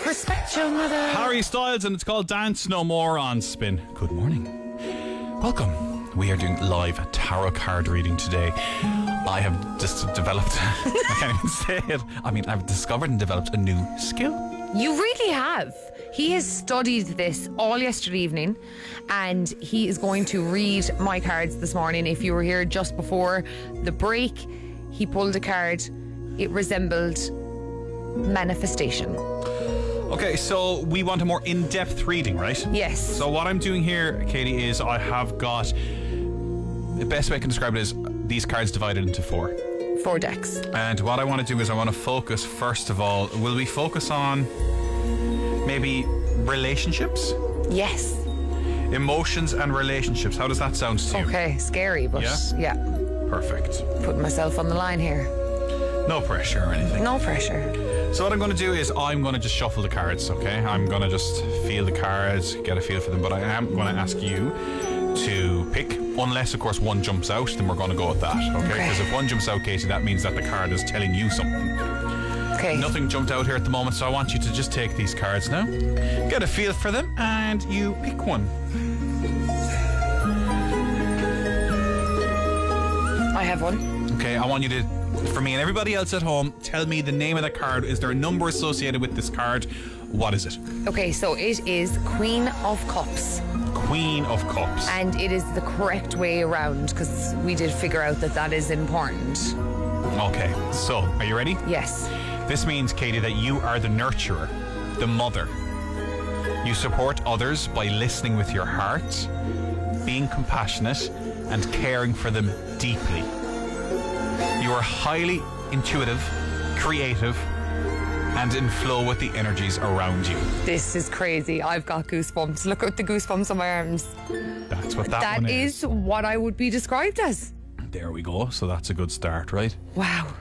Respect your mother. Harry Styles, and it's called Dance No More on Spin. Good morning. Welcome. We are doing live tarot card reading today. I have just developed, I can't even say it. I mean, I've discovered and developed a new skill. You really have. He has studied this all yesterday evening, and he is going to read my cards this morning. If you were here just before the break, he pulled a card. It resembled manifestation. Okay, so we want a more in-depth reading, right? Yes. So what I'm doing here, Katie, is I have got, the best way I can describe it is these cards divided into 4 decks. And what I want to do is I want to focus, first of all, will we focus on maybe relationships? Yes. Emotions and relationships. How does that sound to you? Okay, scary, but yeah. Perfect. Putting myself on the line here. No pressure or anything. No pressure. So what I'm going to do is I'm going to just shuffle the cards, okay? I'm going to just feel the cards, get a feel for them, but I am going to ask you to pick, unless of course one jumps out, then we're going to go with that, okay? Because if one jumps out, Katie, that means that the card is telling you something. Okay. Nothing jumped out here at the moment, so I want you to just take these cards now, get a feel for them, and you pick one. I have one. Okay, I want you to, for me and everybody else at home, tell me the name of the card. Is there a number associated with this card? What is it? Okay, so it is Queen of Cups. Queen of Cups. And it is the correct way around, because we did figure out that that is important. Okay, so are you ready? Yes. This means, Katie, that you are the nurturer, the mother. You support others by listening with your heart, being compassionate, and caring for them deeply. You are highly intuitive, creative, and in flow with the energies around you. This is crazy. I've got goosebumps. Look at the goosebumps on my arms. That's what that one is. That is what I would be described as. There we go. So that's a good start, right? Wow.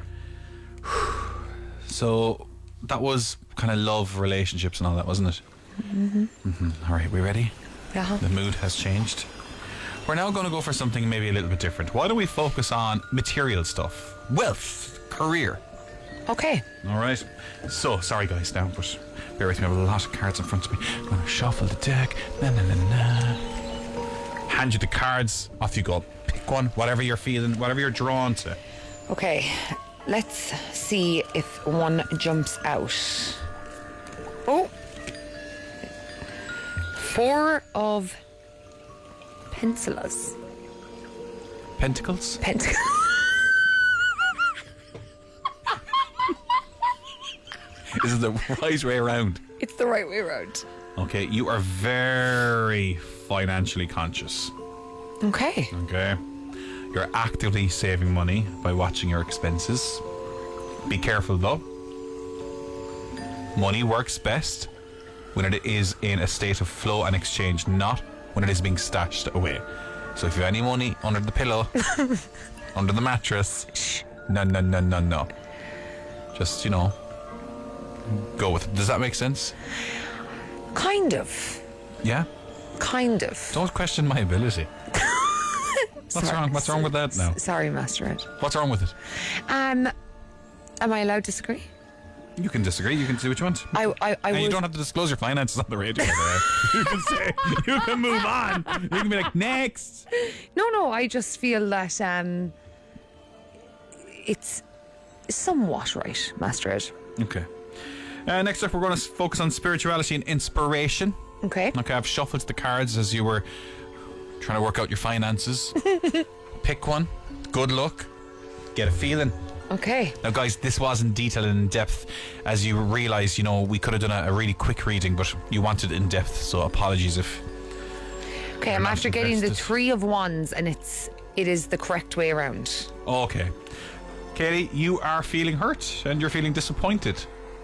So that was kind of love, relationships and all that, wasn't it? All right, we ready? Yeah. The mood has changed. We're now going to go for something maybe a little bit different. Why don't we focus on material stuff? Wealth, career. Okay. All right. So, sorry guys now, but bear with me. I have a lot of cards in front of me. I'm going to shuffle the deck. Hand you the cards. Off you go. Pick one, whatever you're feeling, whatever you're drawn to. Okay. Let's see if one jumps out. Oh. 4 of Pentacles. Pentacles? Pentacles. Is it the right way around? It's the right way around. Okay, you are very financially conscious. Okay. Okay. You're actively saving money by watching your expenses. Be careful though. Money works best when it is in a state of flow and exchange, not when it is being stashed away. So if you have any money under the pillow, under the mattress, no. Just, go with it. Does that make sense? Kind of. Yeah? Kind of. Don't question my ability. What's wrong? What's wrong with that now? Sorry, Master Ed. What's wrong with it? Am I allowed to disagree? You can disagree. You can do what you want. I And would. you don't have to disclose your finances on the radio. You can say, you can move on. You can be like, next. No. I just feel that it's somewhat right, Master Ed. Okay. Next up, we're going to focus on spirituality and inspiration. Okay. Okay, I've shuffled the cards as you were trying to work out your finances. Pick one. Good luck. Get a feeling. Okay. Now, guys, this wasn't detailed and in depth. As you realise, we could have done a really quick reading, but you wanted in depth, so apologies if... Okay, I'm after getting the 3 of Wands, and it is the correct way around. Okay. Katie, you are feeling hurt and you're feeling disappointed.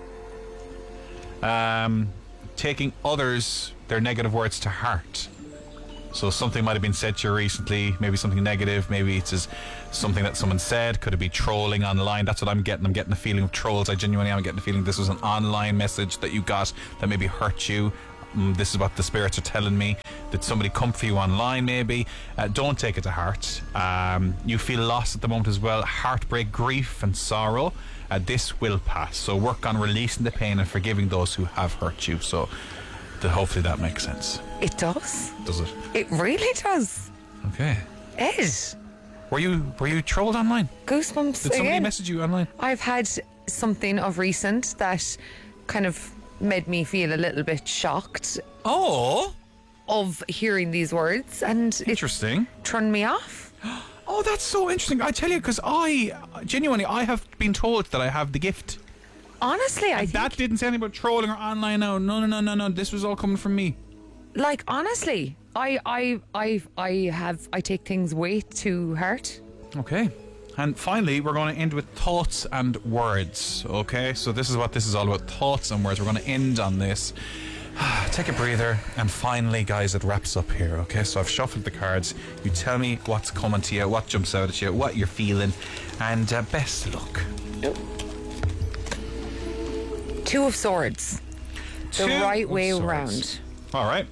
Taking others, their negative words to heart. So something might have been said to you recently, maybe something negative, maybe it's something that someone said. Could it be trolling online? That's what I'm getting. I'm getting the feeling of trolls. I genuinely am getting the feeling this was an online message that you got that maybe hurt you. this is what the spirits are telling me. Did somebody come for you online maybe? Don't take it to heart. You feel lost at the moment as well. Heartbreak, grief and sorrow. This will pass. So work on releasing the pain and forgiving those who have hurt you. So hopefully that makes sense. It does. Does it? It really does. Okay. Ed. Were you trolled online? Goosebumps Did somebody again. message you online? I've had something of recent that kind of made me feel a little bit shocked Oh, of hearing these words, and it interesting. turned me off. Oh, that's so interesting. I tell you, because I have been told that I have the gift. Honestly, I think, That didn't say anything about trolling or online now. No. This was all coming from me. like, honestly, I take things way too hard. Okay. And finally, we're going to end with thoughts and words. Okay, so this is what this is all about, thoughts and words. We're going to end on this. Take a breather. And finally, guys, it wraps up here. Okay, so I've shuffled the cards. You tell me what's coming to you, what jumps out at you, what you're feeling. And best of luck. Two of Swords. The Two right of way Swords. round. All right.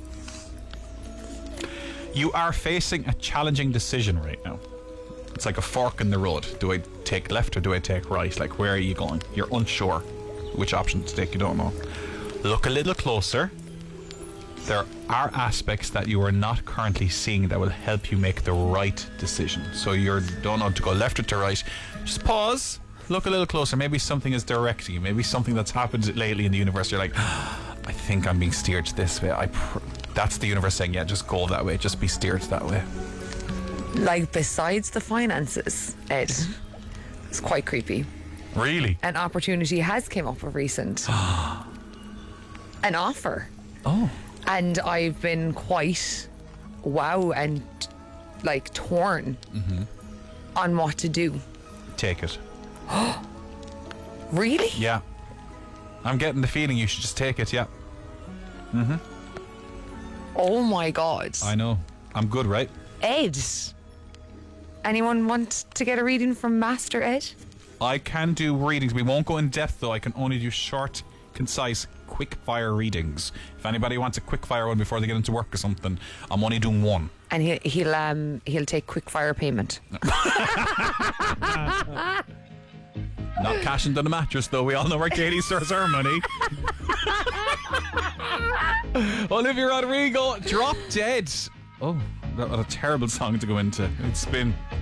You are facing a challenging decision right now. It's like a fork in the road. Do I take left or do I take right? Like, where are you going? You're unsure which option to take. You don't know. Look a little closer. There are aspects that you are not currently seeing that will help you make the right decision. So you don't know to go left or to right. Just pause. Look a little closer. Maybe something is directing you. Maybe something that's happened lately in the universe. You're like, I think I'm being steered this way. That's the universe saying, yeah, just go that way. Just be steered that way. Like, besides the finances, Ed, it's quite creepy. Really? An opportunity has came up of recent. An offer. Oh. And I've been quite and like torn on what to do. Take it. Really? Yeah. I'm getting the feeling you should just take it, yeah. Oh my God. I know. I'm good, right? Ed. Anyone want to get a reading from Master Ed? I can do readings. We won't go in depth, though. I can only do short, concise, quick fire readings. If anybody wants a quick fire one before they get into work or something, I'm only doing one. And he'll take quick fire payment. Not cash into the mattress, though. We all know where Katie stores her money. Olivia Rodrigo, Drop Dead. Oh, what a terrible song to go into. It's been